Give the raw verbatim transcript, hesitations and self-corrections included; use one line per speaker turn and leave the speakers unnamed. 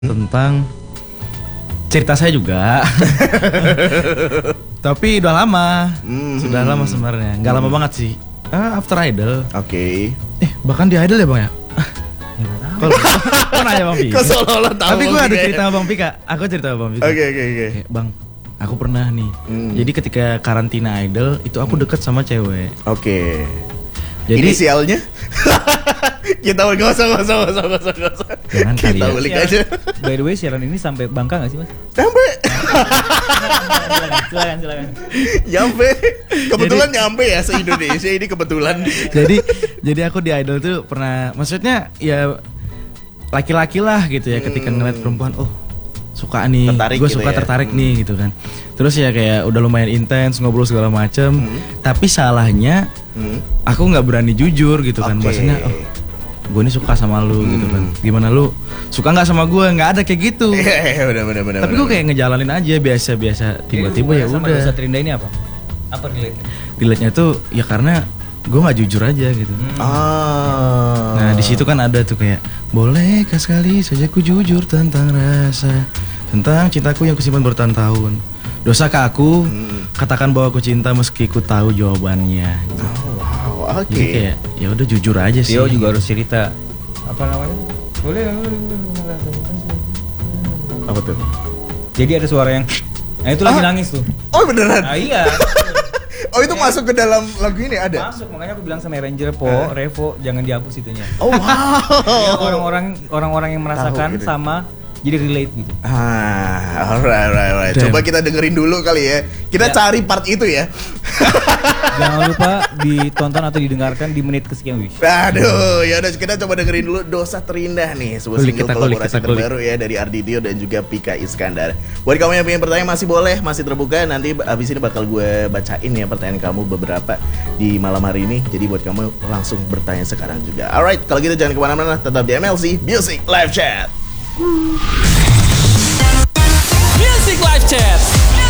tentang cerita saya juga. Tapi udah lama. Mm-hmm. Sudah lama sebenarnya. Gak lama banget sih. Ah, after Idol.
Oke. Okay.
Eh, bahkan di Idol ya, Bang ya? Kalau kok nanya Bang Pika?
Seolah-olah tahu.
Tapi gue ada cerita sama Bang Pika. Aku cerita sama Bang Pika.
Oke, oke, oke.
Bang, aku pernah nih. Mm. Jadi ketika karantina Idol, itu aku deket sama cewek.
Oke. Okay.
Jadi
inisialnya? Kita gak usah, gak usah, gak usah, gak usah, gak usah.
Jangan kali
kita
ya.
ulik aja.
By the way, siaran ini sampai Bangka gak sih, Mas?
Sampai.
Silakan, silakan.
Nyampe. Kebetulan jadi, nyampe ya se-Indonesia ini kebetulan.
Jadi jadi aku di Idol tuh pernah, maksudnya ya laki-laki lah gitu ya, ketika ngeliat perempuan, oh suka nih, gue
gitu
suka
ya?
tertarik
hmm.
nih gitu kan. Terus ya kayak udah lumayan intens ngobrol segala macem. hmm. Tapi salahnya hmm. aku nggak berani jujur gitu kan.
Okay.
Bahasanya oh gue nih suka sama lu hmm. gitu kan. Gimana lu suka nggak sama gue? Nggak ada kayak gitu.
bener, bener, bener,
Tapi gue kayak ngejalanin aja biasa-biasa. Tiba-tiba ya udah.
Dosa Terindah ini apa? Apa relate-nya?
Relate-nya tuh ya karena gue nggak jujur aja gitu.
hmm. ah.
Nah di situ kan ada tuh kayak, bolehkah sekali saja ku jujur tentang rasa, tentang cintaku yang kusimpan bertahun-tahun. Dosakah aku hmm. katakan bahwa aku cinta meski ku tahu jawabannya.
Oh, wow, oke. Okay.
Jadi kayak ya udah jujur aja sih.
Tio juga harus cerita. Apa namanya? Boleh, boleh, boleh.
Apa tuh?
Jadi ada suara yang, nah itu lagi
ah?
nangis tuh.
Oh beneran?
Ah iya.
Oh itu ya. Masuk ke dalam lagu ini ada?
Masuk, makanya aku bilang sama Ranger Po, uh. Revo jangan dihapus itunya.
Oh wow.
Ya, orang-orang orang-orang yang merasakan gitu. Sama jadi relate gitu.
Ah, alright, alright, alright. Coba kita dengerin dulu kali ya. Kita ya. Cari part itu ya.
Jangan lupa ditonton atau didengarkan di menit kesekian wish.
Aduh, ya udah kita coba dengerin dulu Dosa Terindah nih, sebuah single kolaborasi terbaru ya dari Ardi Dio dan juga Pika Iskandar. Buat kamu yang pengen bertanya masih boleh, masih terbuka. Nanti abis ini bakal gue bacain ya pertanyaan kamu beberapa di malam hari ini. Jadi buat kamu langsung bertanya sekarang juga. Alright, kalau gitu jangan kemana-mana, tetap di M L C Music Live Chat.
Music Live Chat.